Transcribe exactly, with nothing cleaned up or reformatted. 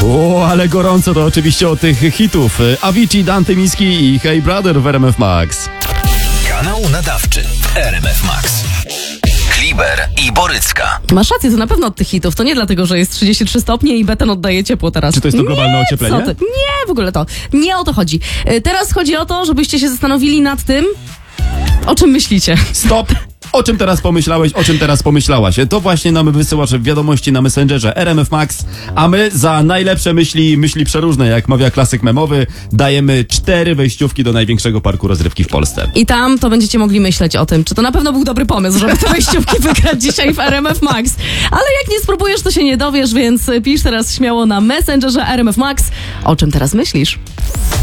O, ale gorąco to oczywiście o tych hitów. Avicii, Dante Miski i Hey Brother w R M F Max. Kanał nadawczy R M F Max. Kliber i Borycka. Masz rację, to na pewno od tych hitów. To nie dlatego, że jest trzydzieści trzy stopnie i beton oddaje ciepło teraz. Czy to jest to globalne nie, ocieplenie? Co ty? Nie, w ogóle to. Nie o to chodzi. Teraz chodzi o to, żebyście się zastanowili nad tym, o czym myślicie. Stop! O czym teraz pomyślałeś, o czym teraz pomyślałaś? To właśnie nam wysyłasz wiadomości na Messengerze R M F Max, a my za najlepsze myśli, myśli przeróżne, jak mawia klasyk memowy, dajemy cztery wejściówki do największego parku rozrywki w Polsce. I tam to będziecie mogli myśleć o tym, czy to na pewno był dobry pomysł, żeby te wejściówki wygrać dzisiaj w R M F Max. Ale jak nie spróbujesz, to się nie dowiesz, więc pisz teraz śmiało na Messengerze R M F Max. O czym teraz myślisz?